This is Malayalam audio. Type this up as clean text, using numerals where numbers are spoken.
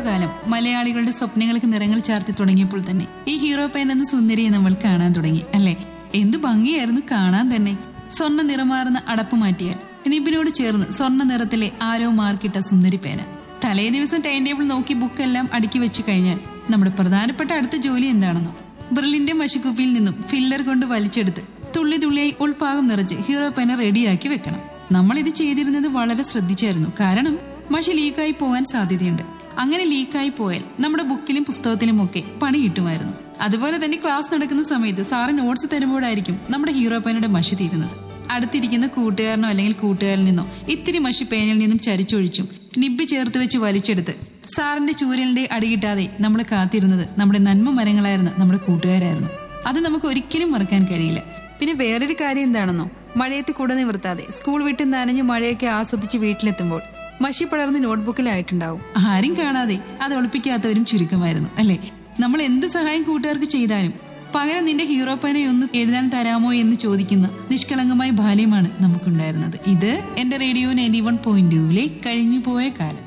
കാലം മലയാളികളുടെ സ്വപ്നങ്ങൾക്ക് നിറങ്ങൾ ചാർത്തി തുടങ്ങിയപ്പോൾ തന്നെ ഈ ഹീറോ പെൻ എന്ന സുന്ദരിയെ നമ്മൾ കാണാൻ തുടങ്ങി അല്ലെ. എന്തു ഭംഗിയായിരുന്നു കാണാൻ തന്നെ. സ്വർണ്ണ നിറമാർന്ന അടപ്പ് മാറ്റിയാൽ നിബിനോട് ചേർന്ന് സ്വർണ്ണ നിറത്തിലെ ആരോ മാർക്കിട്ട സുന്ദരി പേന. തലേ ദിവസം ടൈം ടേബിൾ നോക്കി ബുക്കെല്ലാം അടുക്കി വെച്ച് കഴിഞ്ഞാൽ നമ്മുടെ പ്രധാനപ്പെട്ട അടുത്ത ജോലി എന്താണെന്നോ, ബ്രില്ലിന്റെ മഷിക്കുപ്പിയിൽ നിന്നും ഫില്ലർ കൊണ്ട് വലിച്ചെടുത്ത് തുള്ളി തുള്ളിയായി ഉൾഭാഗം നിറച്ച് ഹീറോ പെന റെഡിയാക്കി വെക്കണം. നമ്മൾ ഇത് ചെയ്തിരുന്നത് വളരെ ശ്രദ്ധിച്ചായിരുന്നു. കാരണം മഷി ലീക്കായി പോകാൻ സാധ്യതയുണ്ട്. അങ്ങനെ ലീക്കായി പോയാൽ നമ്മുടെ ബുക്കിലും പുസ്തകത്തിലും ഒക്കെ പണി കിട്ടുമായിരുന്നു. അതുപോലെ തന്നെ ക്ലാസ് നടക്കുന്ന സമയത്ത് സാറ് നോട്ട്സ് തരുമ്പോഴായിരിക്കും നമ്മുടെ ഹീറോ പേനയുടെ മഷി തീരുന്നത്. അടുത്തിരിക്കുന്ന കൂട്ടുകാരനോ അല്ലെങ്കിൽ കൂട്ടുകാരിൽ നിന്നോ ഇത്തിരി മഷി പേനയിൽ നിന്നും ചരിച്ചൊഴിച്ചും നിബ്ബി ചേർത്ത് വെച്ച് വലിച്ചെടുത്ത് സാറിന്റെ ചൂരലിന്റെ അടികിട്ടാതെ നമ്മൾ കാത്തിരുന്നത് നമ്മുടെ നന്മ മരങ്ങളായിരുന്ന നമ്മുടെ കൂട്ടുകാരായിരുന്നു. അത് നമുക്ക് ഒരിക്കലും മറക്കാൻ കഴിയില്ല. പിന്നെ വേറൊരു കാര്യം എന്താണെന്നോ, മഴയത്ത് കുട നിവർത്താതെ സ്കൂൾ വിട്ട് നനഞ്ഞ് മഴയൊക്കെ ആസ്വദിച്ച് വീട്ടിലെത്തുമ്പോൾ മഷി പടർന്ന് നോട്ട്ബുക്കിലായിട്ടുണ്ടാവും. ആരും കാണാതെ അത് ഒളിപ്പിക്കാത്തവരും ചുരുക്കമായിരുന്നു അല്ലെ. നമ്മൾ എന്ത് സഹായം കൂട്ടുകാർക്ക് ചെയ്താലും പകരം നിന്റെ ഹീറോ പേനയൊന്ന് എഴുതാൻ തരാമോ എന്ന് ചോദിക്കുന്ന നിഷ്കളങ്കമായ ബാല്യമാണ് നമുക്കുണ്ടായിരുന്നത്. ഇത് എന്റെ റേഡിയോ 91.2 കഴിഞ്ഞുപോയ കാലം.